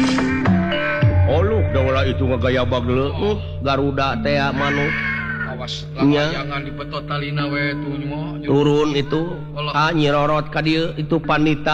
Oluh daulah itu ngegaya bagle Garuda teh manuk awas Nya. jangan dipetot talina we tuh mah turun itu Allah. Nyirorot ka dieu itu panita